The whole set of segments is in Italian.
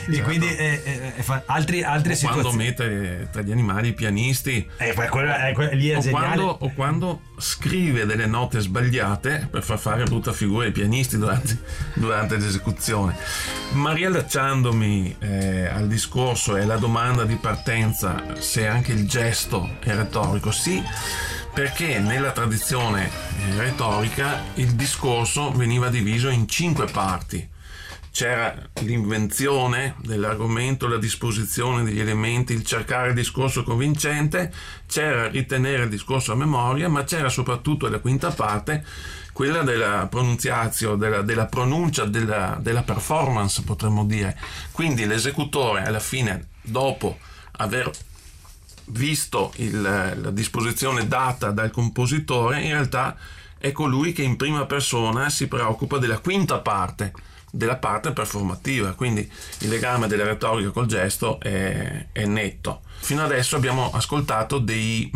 E quindi altri situazioni. Quando mette tra gli animali i pianisti, lì è geniale. o quando scrive delle note sbagliate per far fare brutta figura ai pianisti durante l'esecuzione. Ma riallacciandomi al discorso e alla domanda di partenza, se anche il gesto è retorico, sì, perché nella tradizione retorica il discorso veniva diviso in 5 parti. C'era l'invenzione dell'argomento, la disposizione degli elementi, il cercare il discorso convincente, c'era ritenere il discorso a memoria, ma c'era soprattutto la quinta parte, quella della pronunziazione, della pronuncia, della performance, potremmo dire. Quindi l'esecutore, alla fine, dopo aver visto la disposizione data dal compositore, in realtà è colui che in prima persona si preoccupa della quinta parte, della parte performativa. Quindi il legame della retorica col gesto è netto. Fino adesso abbiamo ascoltato degli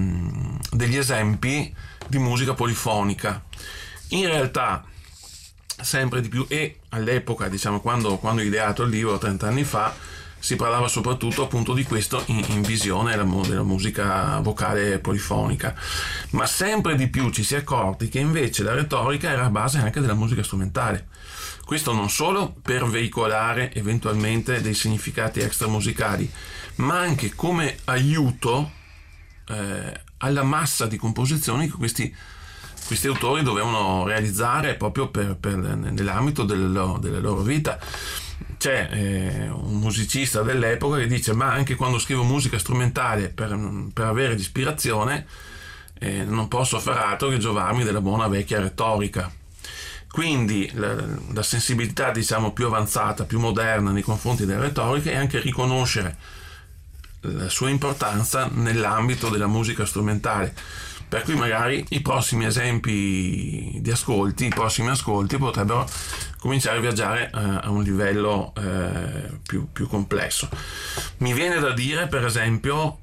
esempi di musica polifonica. In realtà sempre di più, e all'epoca, diciamo, quando ho ideato il libro 30 anni fa, si parlava soprattutto appunto di questo in visione della musica vocale polifonica, ma sempre di più ci si è accorti che invece la retorica era a base anche della musica strumentale. Questo non solo per veicolare eventualmente dei significati extramusicali, ma anche come aiuto alla massa di composizioni che questi autori dovevano realizzare proprio nell'ambito della loro vita. C'è un musicista dell'epoca che dice: ma anche quando scrivo musica strumentale per avere l'ispirazione, non posso far altro che giovarmi della buona vecchia retorica. Quindi la sensibilità, diciamo, più avanzata, più moderna nei confronti della retorica è anche riconoscere la sua importanza nell'ambito della musica strumentale. Per cui magari i prossimi ascolti potrebbero cominciare a viaggiare a un livello più complesso. Mi viene da dire, per esempio,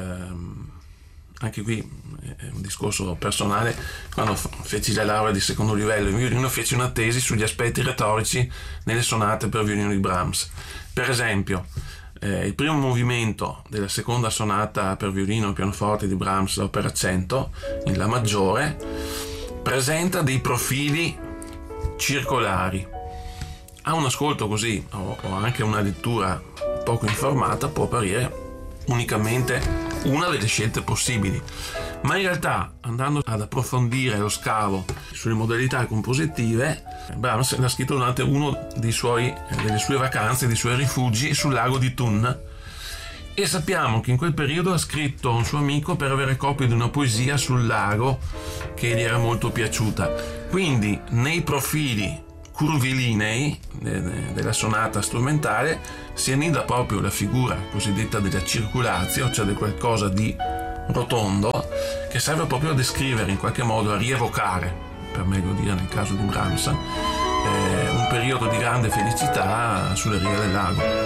anche qui è un discorso personale, quando feci la laurea di secondo livello in violino feci una tesi sugli aspetti retorici nelle sonate per violino di Brahms. Per esempio, il primo movimento della seconda sonata per violino e pianoforte di Brahms, l'opera 100 in La maggiore, presenta dei profili circolari. A un ascolto così o anche una lettura poco informata può apparire unicamente una delle scelte possibili, ma in realtà, andando ad approfondire lo scavo sulle modalità compositive, Brahms l'ha scritto durante uno delle sue vacanze, dei suoi rifugi sul lago di Thun, e sappiamo che in quel periodo ha scritto a un suo amico per avere copia di una poesia sul lago che gli era molto piaciuta. Quindi nei profili curvilinei della sonata strumentale si annida proprio la figura cosiddetta della circulatio, cioè di qualcosa di rotondo, che serve proprio a descrivere, in qualche modo a rievocare, per meglio dire nel caso di Brahms, un periodo di grande felicità sulle rive del lago.